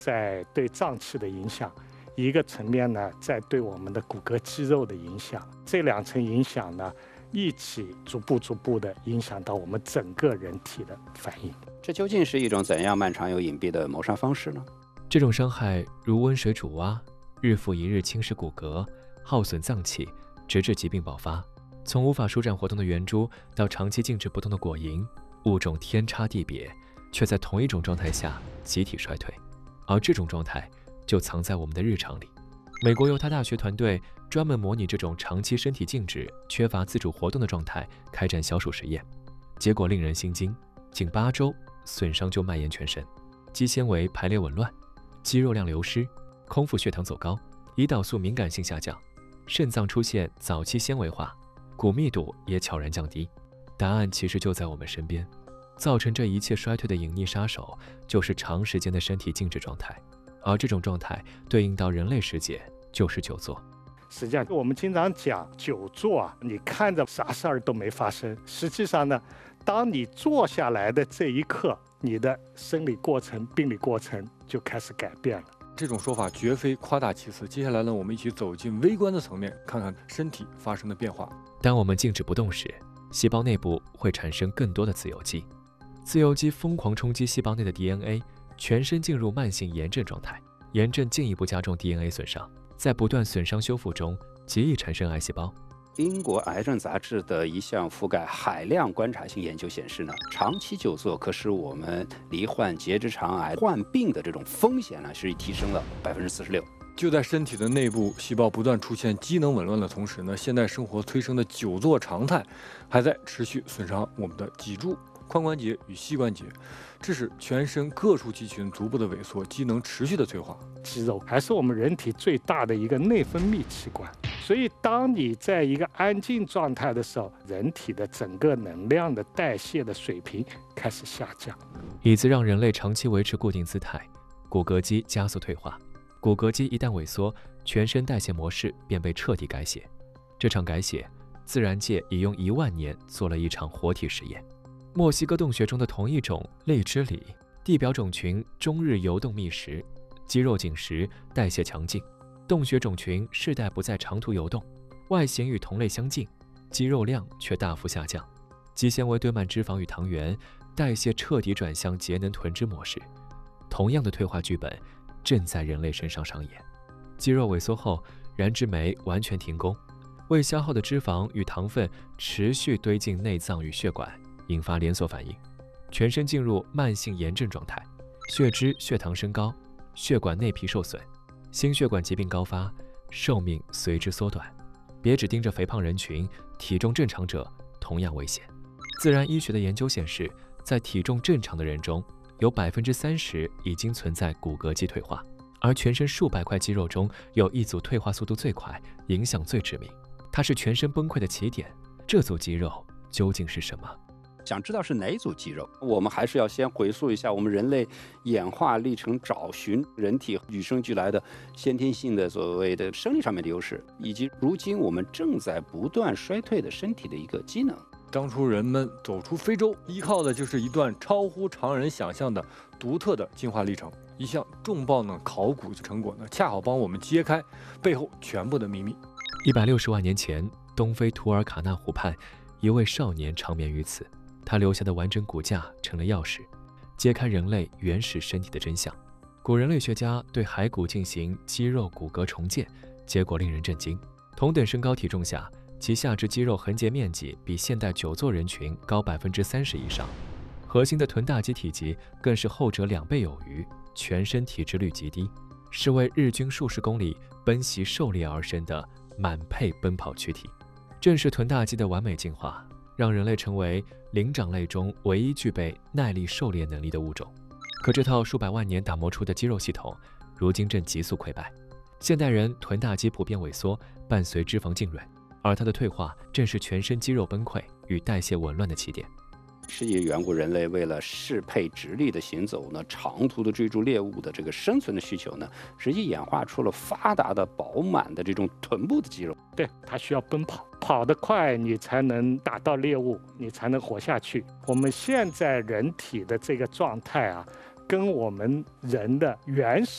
在对脏器的影响，一个层面呢，在对我们的骨骼肌肉的影响，这两层影响呢，一起逐步的影响到我们整个人体的反应。 这究竟是一种怎样漫长又隐蔽的谋杀方式呢？ 这种伤害如温水煮蛙，日复一日侵蚀骨骼，耗损脏器，直至疾病爆发。从无法舒展活动的圆珠到长期静止不动的果蝇，物种天差地别，却在同一种状态下集体衰退。而这种状态就藏在我们的日常里。美国犹他大学团队专门模拟这种长期身体静止、缺乏自主活动的状态，开展小鼠实验，结果令人心惊，仅8周，损伤就蔓延全身，肌纤维排列紊乱，肌肉量流失，空腹血糖走高，胰岛素敏感性下降，肾脏出现早期纤维化，骨密度也悄然降低。答案其实就在我们身边，造成这一切衰退的隐匿杀手就是长时间的身体静止状态，而这种状态对应到人类世界就是久坐。 实际上我们经常讲久坐啊，你看着啥事儿都没发生，实际上呢，当你坐下来的这一刻，你的生理过程、病理过程就开始改变了。 这种说法绝非夸大其词。接下来呢，我们一起走进微观的层面，看看身体发生的变化。 当我们静止不动时，细胞内部会产生更多的自由基，自由基疯狂冲击细胞内的 DNA， 全身进入慢性炎症状态，炎症进一步加重 DNA 损伤，在不断损伤修复中，极易产生癌细胞。 英国癌症杂志的一项覆盖海量观察性研究显示呢，长期久坐可使我们罹患结直肠癌患病的这种风险呢，是提升了46%。 就在身体的内部细胞不断出现机能紊乱的同时呢，现代生活催生的久坐常态，还在持续损伤我们的脊柱、髋关节与膝关节，致使全身各处肌群逐步的萎缩，机能持续的退化。 肌肉还是我们人体最大的一个内分泌器官，所以当你在一个安静状态的时候，人体的整个能量的代谢的水平开始下降。 椅子让人类长期维持固定姿态，骨骼肌加速退化。骨骼肌一旦萎缩，全身代谢模式便被彻底改写。这场改写，自然界已用1万年做了一场活体实验。墨西哥洞穴中的同一种类之里，地表种群终日游动觅食，肌肉紧实，代谢强劲。洞穴种群世代不再长途游动，外形与同类相近，肌肉量却大幅下降，肌纤维堆满脂肪与糖原，代谢彻底转向节能囤脂模式。同样的退化剧本正在人类身上上演。肌肉萎缩后，燃脂酶完全停工，未消耗的脂肪与糖分持续堆进内脏与血管，引发连锁反应，全身进入慢性炎症状态，血脂、血糖升高，血管内皮受损，心血管疾病高发，寿命随之缩短。别只盯着肥胖人群，体重正常者同样危险。自然医学的研究显示，在体重正常的人中，有30%已经存在骨骼肌退化，而全身数百块肌肉中有一组退化速度最快，影响最致命，它是全身崩溃的起点。这组肌肉究竟是什么？ 想知道是哪组肌肉，我们还是要先回溯一下我们人类演化历程，找寻人体与生俱来的先天性的所谓的生理上面的优势，以及如今我们正在不断衰退的身体的一个机能。 当初人们走出非洲，依靠的就是一段超乎常人想象的独特的进化历程。一项重磅的考古成果呢，恰好帮我们揭开背后全部的秘密。 160万年前，东非图尔卡纳湖畔，一位少年长眠于此，他留下的完整骨架成了钥匙，揭开人类原始身体的真相。古人类学家对骸骨进行肌肉骨骼重建，结果令人震惊。同等身高体重下，其下肢肌肉横截面积比现代久坐人群高30%以上，核心的臀大肌体积更是后者2倍有余，全身体脂率极低，是为日均数十公里奔袭狩猎而生的满配奔跑躯体。正是臀大肌的完美进化，让人类成为灵长类中唯一具备耐力狩猎能力的物种。可这套数百万年打磨出的肌肉系统，如今正急速溃败。现代人臀大肌普遍萎缩，伴随脂肪浸润，而它的退化正是全身肌肉崩溃与代谢紊乱的起点。 是以远古人类为了适配直立的行走呢，长途的追逐猎物的这个生存的需求呢，实际演化出了发达的饱满的这种臀部的肌肉。 对，它需要奔跑，跑得快，你才能打到猎物，你才能活下去。我们现在人体的这个状态啊，跟我们人的原始